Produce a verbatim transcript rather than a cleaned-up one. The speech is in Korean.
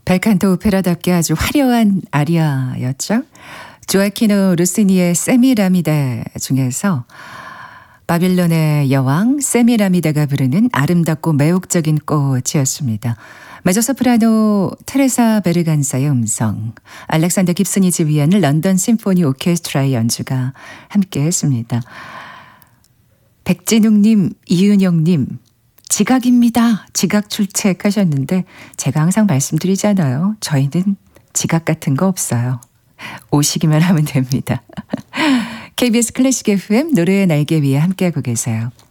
벨칸토 오페라답게 아주 화려한 아리아였죠. 조아키노 루시니의 세미라미데 중에서 바빌론의 여왕 세미라미데가 부르는 아름답고 매혹적인 꽃이었습니다. 메조소프라노 테레사 베르간사의 음성, 알렉산더 깁슨이 지휘하는 런던 심포니 오케스트라의 연주가 함께했습니다. 백진웅님, 이은영님, 지각입니다. 지각 출첵하셨는데 제가 항상 말씀드리잖아요. 저희는 지각 같은 거 없어요. 오시기만 하면 됩니다. 케이비에스 클래식 에프엠 노래의 날개 위에 함께하고 계세요.